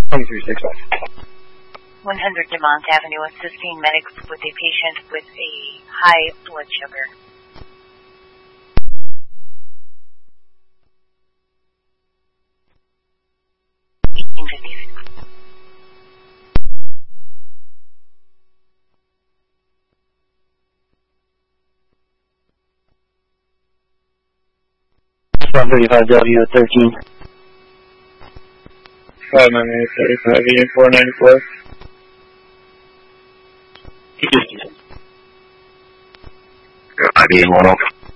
2365. 100 Demont Avenue, assisting medics with a patient with a high blood sugar. W13. 59835 494. ID 104.